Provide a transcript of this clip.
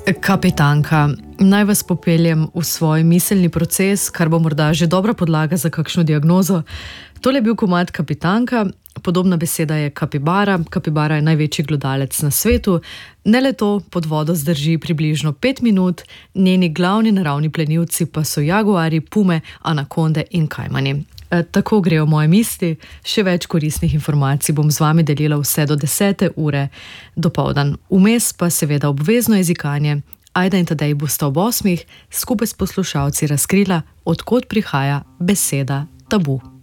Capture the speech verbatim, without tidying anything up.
Kapitanka. Naj vas popeljem v svoj miselni proces, kar bo morda že dobra podlaga za kakšno diagnozo. Tole je bil komad Kapitanka, podobna beseda je kapibara. Kapibara je največji glodalec na svetu. Ne le to, pod vodo zdrži približno pet minut, njeni glavni naravni plenilci pa so jaguari, pume, anakonde in kajmani. E, tako grejo moje misli, še več koristnih informacij bom z vami delila vse do desete ure dopoldan. Vmes pa seveda obvezno jezikanje. Ajda in Tadej bosta ob osmih skupaj s poslušalci razkrila, od kod prihaja beseda tabu.